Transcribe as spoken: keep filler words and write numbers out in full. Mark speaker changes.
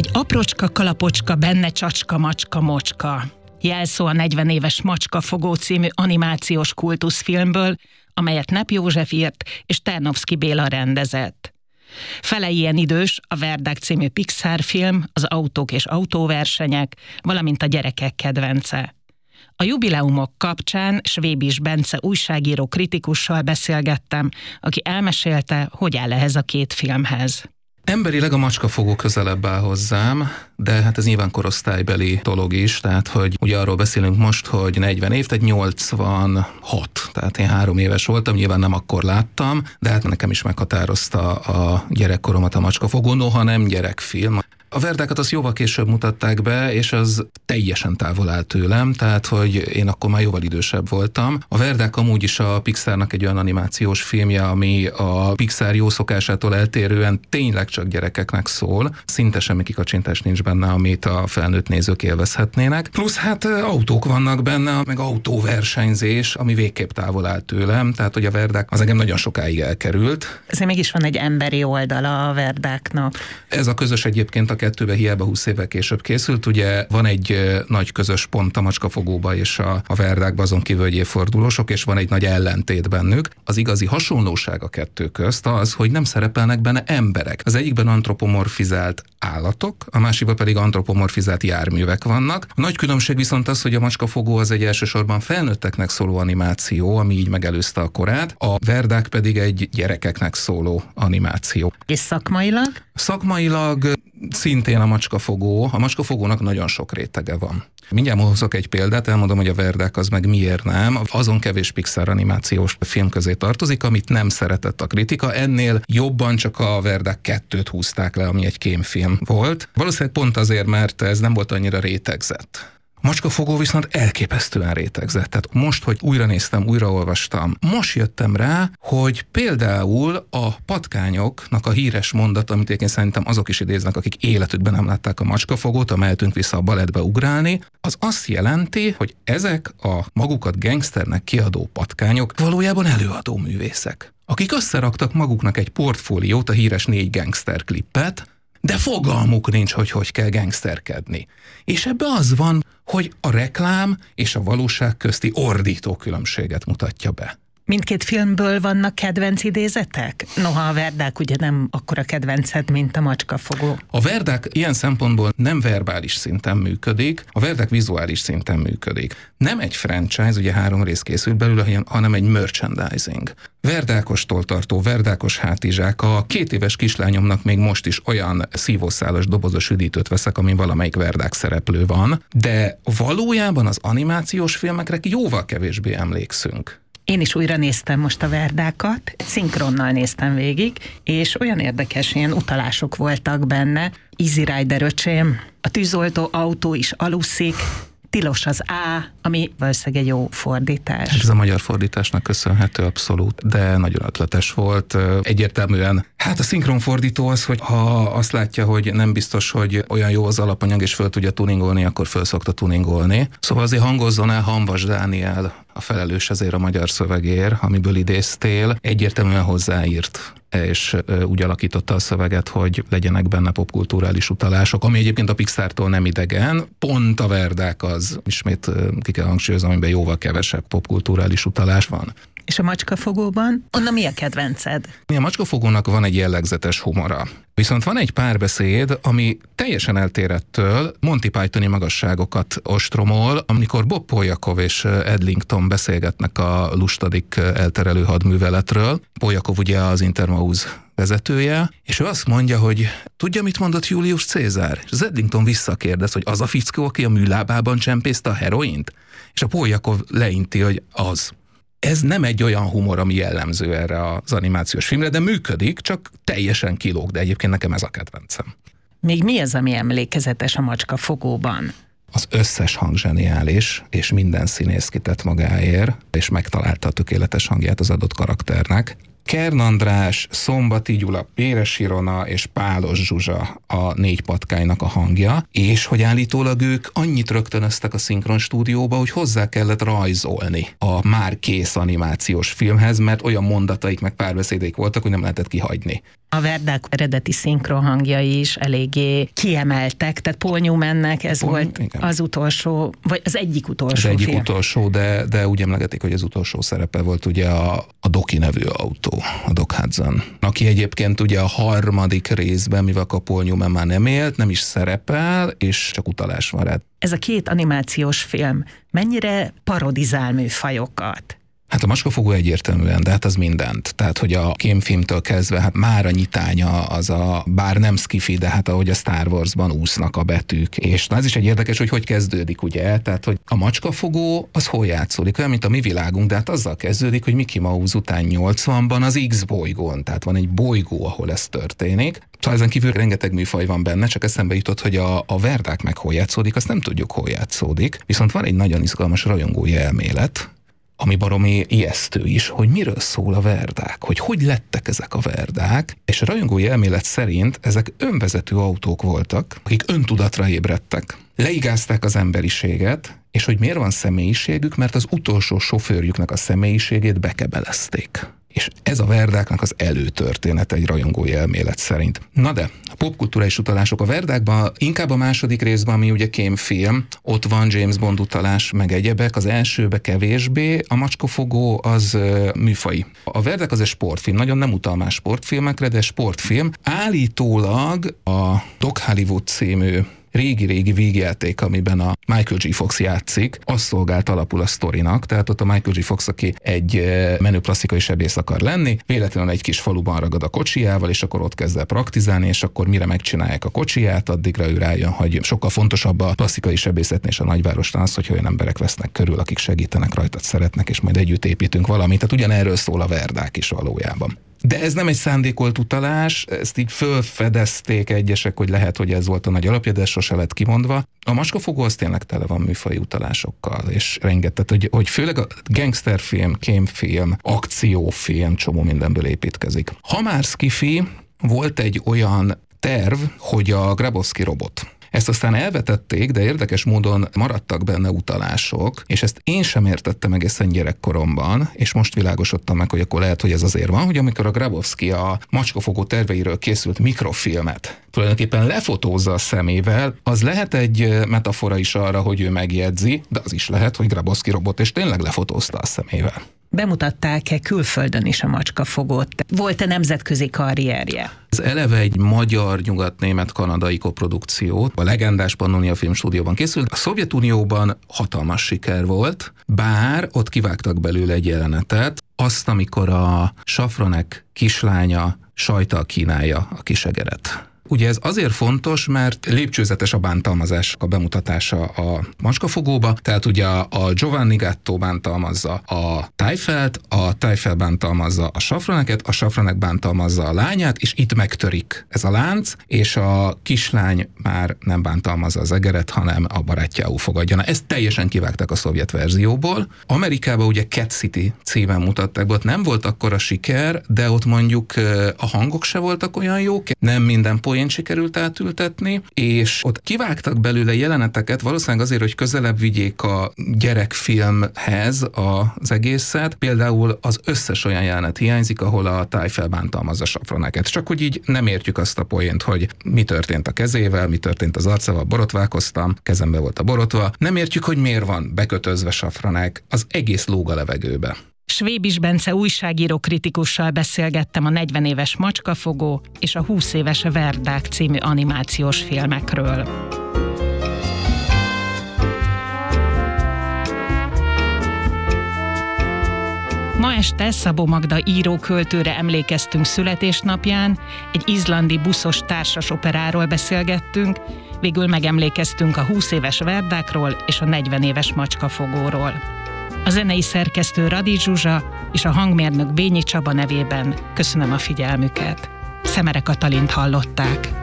Speaker 1: Egy aprócska kalapocska, benne csacska, macska, mocska. Jelszó a negyven éves Macskafogó című animációs kultuszfilmből, amelyet Nepp József írt és Ternovszky Béla rendezett. Fele ilyen idős a Verdák című Pixar film, az autók és autóversenyek, valamint a gyerekek kedvence. A jubileumok kapcsán Svébis Bence újságíró kritikussal beszélgettem, aki elmesélte, hogy áll ehhez a két filmhez.
Speaker 2: Emberileg a Macskafogó közelebb áll hozzám, de hát ez nyilván korosztálybeli dolog is, tehát hogy ugye arról beszélünk most, hogy negyven év, tehát nyolcvanhat, tehát én három éves voltam, nyilván nem akkor láttam, de hát nekem is meghatározta a gyerekkoromat a Macskafogó, noha nem gyerekfilm. A Verdákat azt jóval később mutatták be, és az teljesen távol áll tőlem, tehát hogy én akkor már jóval idősebb voltam. A Verdák amúgy is a Pixarnak egy olyan animációs filmje, ami a Pixar jó szokásától eltérően tényleg csak gyerekeknek szól. Szinte semmi kikacsintás nincs benne, amit a felnőtt nézők élvezhetnének. Plusz hát autók vannak benne, meg autóversenyzés, ami végképp távol áll tőlem, tehát hogy a Verdák az engem nagyon sokáig elkerült.
Speaker 1: Ezért mégis van egy emberi oldala a Verdáknak.
Speaker 2: Ez a közös egyébként a kettőbe hiába húsz évvel később készült. Ugye van egy nagy közös pont a Macskafogóba és a, a Verdákba, azon kívül egy évfordulósok, és van egy nagy ellentét bennük. Az igazi hasonlóság a kettő közt az, hogy nem szerepelnek benne emberek. Az egyikben antropomorfizált állatok, a másikban pedig antropomorfizált járművek vannak. A nagy különbség viszont az, hogy a Macskafogó az egy elsősorban felnőtteknek szóló animáció, ami így megelőzte a korát, a Verdák pedig egy gyerekeknek szóló animáció.
Speaker 1: És szakmailag?
Speaker 2: Szakmailag szintén a Macskafogó. A Macskafogónak nagyon sok rétege van. Mindjárt hozok egy példát, elmondom, hogy a Verdák az meg miért nem. Azon kevés Pixar animációs film közé tartozik, amit nem szeretett a kritika. Ennél jobban csak a Verdák kettőt húzták le, ami egy kémfilm volt. Valószínűleg pont azért, mert ez nem volt annyira rétegzett. Macskafogó viszont elképesztően rétegzett. Tehát most, hogy újra néztem, újraolvastam, most jöttem rá, hogy például a patkányoknak a híres mondat, amit én szerintem azok is idéznek, akik életükben nem látták a Macskafogót, a mehetünk vissza a balettbe ugrálni, az azt jelenti, hogy ezek a magukat gangsternek kiadó patkányok valójában előadó művészek, akik összeraktak maguknak egy portfóliót, a híres négy gangster klippet, de fogalmuk nincs, hogy hogy kell gangsterkedni. És ebbe az van, hogy a reklám és a valóság közti ordító különbséget mutatja be.
Speaker 1: Mindkét filmből vannak kedvenc idézetek? Noha a Verdák ugye nem akkora kedvenced, mint a Macskafogó.
Speaker 2: A Verdák ilyen szempontból nem verbális szinten működik, a Verdák vizuális szinten működik. Nem egy franchise, ugye három rész készült belőle, hanem egy merchandising. Verdákostól tartó, verdákos hátizsák, a két éves kislányomnak még most is olyan szívószálas dobozos üdítőt veszek, amin valamelyik Verdák szereplő van, de valójában az animációs filmekre jóval kevésbé emlékszünk.
Speaker 1: Én is újra néztem most a Verdákat, szinkronnal néztem végig, és olyan érdekes ilyen utalások voltak benne. Easy Rider öcsém, a tűzoltó autó is aluszik, tilos az A, ami valószínűleg egy jó fordítás.
Speaker 2: Ez a magyar fordításnak köszönhető abszolút, de nagyon ötletes volt. Egyértelműen, hát a szinkronfordító az, hogy ha azt látja, hogy nem biztos, hogy olyan jó az alapanyag, és föl tudja tuningolni, akkor föl szokta tuningolni. Szóval azért hangozzon el Hamvas Dániel, a felelős ezért a magyar szövegért, amiből idéztél, egyértelműen hozzáírt, és úgy alakította a szöveget, hogy legyenek benne popkulturális utalások, ami egyébként a Pixartól nem idegen. Pont a Verdák az, ismét ki kell hangsúlyoznom, amiben jóval kevesebb popkulturális utalás van.
Speaker 1: És a Macskafogóban? Onnan mi a kedvenced?
Speaker 2: A Macskafogónak van egy jellegzetes humora. Viszont van egy párbeszéd, ami teljesen eltérettől Monty Pythoni magasságokat ostromol, amikor Bob Poljakov és Edlington beszélgetnek a lustadik elterelő hadműveletről. Poljakov ugye az Intermouse vezetője, és ő azt mondja, hogy tudja, mit mondott Julius Cézár? És az Edlington visszakérdez, hogy az a fickó, aki a műlábában csempészte a heroint? És a Poljakov leinti, hogy az. Ez nem egy olyan humor, ami jellemző erre az animációs filmre, de működik, csak teljesen kilóg, de egyébként nekem ez a kedvencem.
Speaker 1: Még mi az, ami emlékezetes a Macskafogóban?
Speaker 2: Az összes hang zseniális, és minden színész kitett magáért, és megtalálta a tökéletes hangját az adott karakternek. Kern András, Szombati Gyula, Péres Ilona és Pálos Zsuzsa a Négy patkánynak a hangja, és hogy állítólag ők annyit rögtönöztek a szinkron stúdióba, hogy hozzá kellett rajzolni a már kész animációs filmhez, mert olyan mondataik meg párbeszédeik voltak, hogy nem lehetett kihagyni.
Speaker 1: A Verdák eredeti szinkron hangjai is eléggé kiemeltek, tehát Paul Newmannek ez Paul, volt igen. az utolsó, vagy az egyik utolsó
Speaker 2: Az egyik
Speaker 1: film.
Speaker 2: utolsó, de, de úgy emlegetik, hogy az utolsó szerepe volt ugye a, a Doki nevű autó, a Doc Hudson, aki egyébként ugye a harmadik részben, mivel a Paul Newman már nem élt, nem is szerepel, és csak utalás van rá.
Speaker 1: Ez a két animációs film mennyire parodizál műfajokat?
Speaker 2: Hát a Macskafogó egyértelműen, de hát az mindent. Tehát, hogy a kémfilmtől kezdve, hát már a nyitánya az a, bár nem skifi, de hát ahogy a Star Warsban úsznak a betűk. És na ez is egy érdekes, hogy hogy kezdődik, ugye? Tehát, hogy a Macskafogó az hol játszódik? Olyan, mint a mi világunk, de hát azzal kezdődik, hogy Mickey Mouse után nyolcvanban az X bolygón, tehát van egy bolygó, ahol ez történik. Szóval ezen kívül rengeteg műfaj van benne, csak eszembe jutott, hogy a, a Verdák meg hol játszódik, azt nem tudjuk, hol játszódik. Viszont van egy nagyon izgalmas rajongói elmélet, ami baromi ijesztő is, hogy miről szól a Verdák, hogy hogy lettek ezek a Verdák, és a rajongói elmélet szerint ezek önvezető autók voltak, akik öntudatra ébredtek, leigázták az emberiséget, és hogy miért van személyiségük, mert az utolsó sofőrjüknek a személyiségét bekebelezték. És ez a Verdáknak az előtörténete egy rajongói elmélet szerint. Na de, a popkulturális utalások a Verdákban, inkább a második részben, ami ugye kémfilm, ott van James Bond utalás, meg egyebek, az elsőbe kevésbé, a Macskafogó az uh, műfai. A Verdák az egy sportfilm, nagyon nem utal más sportfilmekre, de sportfilm. Állítólag a Doc Hollywood című régi-régi vígjáték, amiben a Michael J. Fox játszik, az szolgált alapul a sztorinak, tehát ott a Michael J. Fox, aki egy menő plastikai sebész akar lenni, véletlenül egy kis faluban ragad a kocsijával, és akkor ott kezd el praktizálni, és akkor mire megcsinálják a kocsiját, addigra ő rájön, hogy sokkal fontosabb a plastikai sebészetnél és a nagyvárosnál az, hogy olyan emberek vesznek körül, akik segítenek rajtad, szeretnek, és majd együtt építünk valamit. Tehát ugyanerről szól a Verdák is valójában. De ez nem egy szándékolt utalás, ezt így fölfedezték egyesek, hogy lehet, hogy ez volt a nagy alapja, de sose lett kimondva. A Macskafogó az tényleg tele van műfai utalásokkal, és rengeteg, hogy, hogy főleg a gangsterfilm, kémfilm, akciófilm csomó mindenből építkezik. Ha már skifi, volt egy olyan terv, hogy a Grabowski robot. Ezt aztán elvetették, de érdekes módon maradtak benne utalások, és ezt én sem értettem egészen gyerekkoromban, és most világosodtam meg, hogy akkor lehet, hogy ez azért van, hogy amikor a Grabowski a Macskafogó terveiről készült mikrofilmet tulajdonképpen lefotózza a szemével, az lehet egy metafora is arra, hogy ő megjegyzi, de az is lehet, hogy Grabowski robot és tényleg lefotózta a szemével.
Speaker 1: Bemutatták-e külföldön is a Macskafogót? Volt-e nemzetközi karrierje?
Speaker 2: Ez eleve egy magyar, nyugat-német, kanadai koprodukció. A legendás Pannonia Filmstúdióban készült. A Szovjetunióban hatalmas siker volt, bár ott kivágtak belőle egy jelenetet, azt, amikor a Safranek kislánya sajttal kínálja a kisegeret. Ugye ez azért fontos, mert lépcsőzetes a bántalmazás a bemutatása a Macskafogóba, tehát ugye a Giovanni Gatto bántalmazza a Tájfelt, a Tájfel bántalmazza a Safraneket, a Safranek bántalmazza a lányát, és itt megtörik ez a lánc, és a kislány már nem bántalmazza az egeret, hanem a barátjául fogadja. Na, ezt teljesen kivágtak a szovjet verzióból. Amerikában ugye Cat City címen mutatták be, ott nem volt akkora siker, de ott mondjuk a hangok se voltak olyan jók, nem minden poén sikerült átültetni, és ott kivágtak belőle jeleneteket, valószínűleg azért, hogy közelebb vigyék a gyerekfilmhez az egészet. Például az összes olyan jelenet hiányzik, ahol a Tájfel bántalmazza Safraneket. Csak hogy így nem értjük azt a poént, hogy mi történt a kezével, mi történt az arcával, borotválkoztam, kezembe volt a borotva. Nem értjük, hogy miért van bekötözve Safranek, az egész lóg a levegőbe.
Speaker 1: Svébis Bence újságíró kritikussal beszélgettem a negyven éves Macskafogó és a húsz éves Verdák című animációs filmekről. Ma este Szabó Magda író-költőre emlékeztünk születésnapján, egy izlandi buszos társas operáról beszélgettünk, végül megemlékeztünk a húsz éves Verdákról és a negyven éves Macskafogóról. A zenei szerkesztő Radi Zsuzsa és a hangmérnök Bényi Csaba nevében köszönöm a figyelmüket. Szemere Katalint hallották.